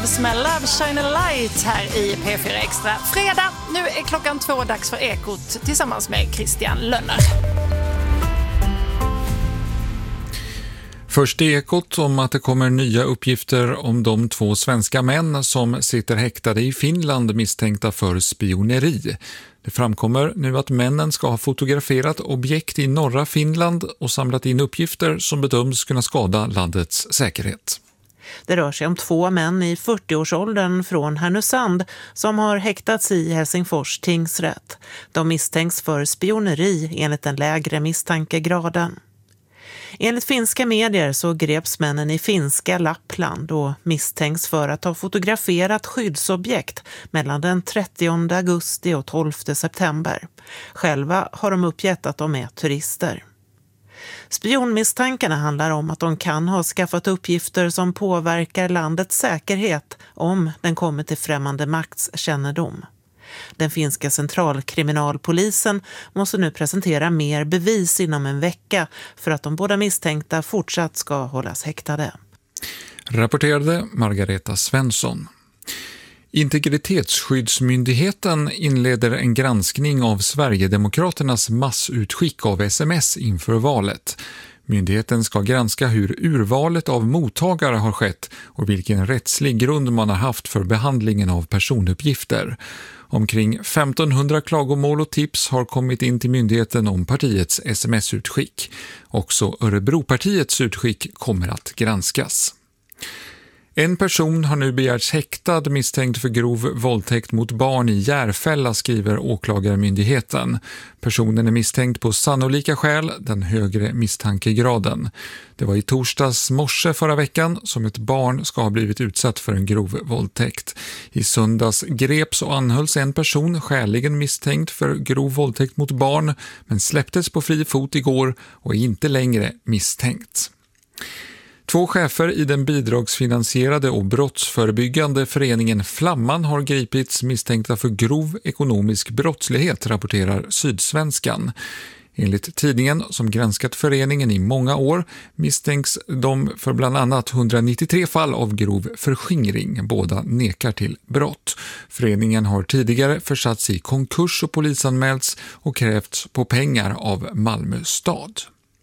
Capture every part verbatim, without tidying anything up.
Loves med Love Shine a Light här i P fyra Extra. Fredag, nu är klockan två, dags för Ekot tillsammans med Christian Lönner. Först i Ekot om att det kommer nya uppgifter om de två svenska män som sitter häktade i Finland misstänkta för spioneri. Det framkommer nu att männen ska ha fotograferat objekt i norra Finland och samlat in uppgifter som bedöms kunna skada landets säkerhet. Det rör sig om två män i fyrtioårsåldern från Härnösand som har häktats i Helsingfors tingsrätt. De misstänks för spioneri enligt den lägre misstankegraden. Enligt finska medier så greps männen i finska Lappland och misstänks för att ha fotograferat skyddsobjekt mellan den trettionde augusti och tolfte september. Själva har de uppgett att de är turister. Spionmisstankarna handlar om att de kan ha skaffat uppgifter som påverkar landets säkerhet om den kommer till främmande makts kännedom. Den finska centralkriminalpolisen måste nu presentera mer bevis inom en vecka för att de båda misstänkta fortsatt ska hållas häktade. Rapporterade Margareta Svensson. Integritetsskyddsmyndigheten inleder en granskning av Sverigedemokraternas massutskick av sms inför valet. Myndigheten ska granska hur urvalet av mottagare har skett och vilken rättslig grund man har haft för behandlingen av personuppgifter. Omkring femtonhundra klagomål och tips har kommit in till myndigheten om partiets sms-utskick. Också Örebropartiets utskick kommer att granskas. En person har nu begärts häktad misstänkt för grov våldtäkt mot barn i Järfälla, skriver åklagarmyndigheten. Personen är misstänkt på sannolika skäl, den högre misstankegraden. Det var i torsdags morse förra veckan som ett barn ska ha blivit utsatt för en grov våldtäkt. I söndags greps och anhölls en person skäligen misstänkt för grov våldtäkt mot barn, men släpptes på fri fot igår och är inte längre misstänkt. Två chefer i den bidragsfinansierade och brottsförebyggande föreningen Flamman har gripits misstänkta för grov ekonomisk brottslighet, rapporterar Sydsvenskan. Enligt tidningen, som granskat föreningen i många år, misstänks de för bland annat hundranittiotre fall av grov förskingring. Båda nekar till brott. Föreningen har tidigare försatts i konkurs och polisanmälts och krävts på pengar av Malmö stad.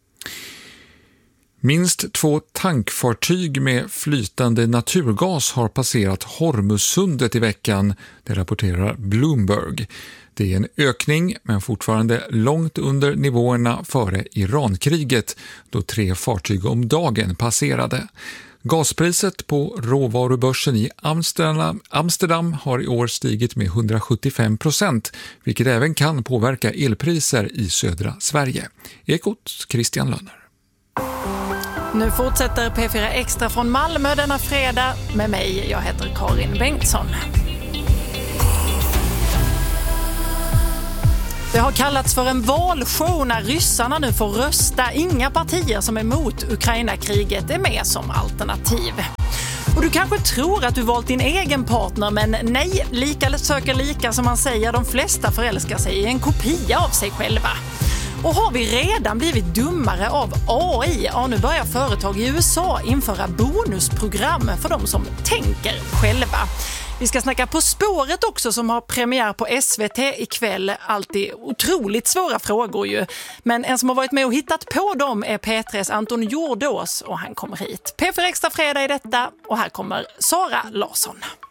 Minst två tankfartyg med flytande naturgas har passerat Hormuzsundet i veckan, det rapporterar Bloomberg. Det är en ökning, men fortfarande långt under nivåerna före Irankriget, då tre fartyg om dagen passerade. Gaspriset på råvarubörsen i Amsterdam, Amsterdam har i år stigit med hundrasjuttiofem procent, vilket även kan påverka elpriser i södra Sverige. Ekot, Christian Lönner. Nu fortsätter P fyra Extra från Malmö denna fredag med mig. Jag heter Karin Bengtsson. Det har kallats för en valshow när ryssarna nu får rösta. Inga partier som är emot Ukraina-kriget är med som alternativ. Och du kanske tror att du valt din egen partner, men nej, lika söker lika som man säger. De flesta förälskar sig i en kopia av sig själva. Och har vi redan blivit dummare av A I? Ja, nu börjar företag i U S A införa bonusprogram för de som tänker själva. Vi ska snacka På spåret också, som har premiär på S V T ikväll. Alltid otroligt svåra frågor ju. Men en som har varit med och hittat på dem är P tre:s Anton Jordås och han kommer hit. P fyra Extra fredag i detta och här kommer Sara Larsson.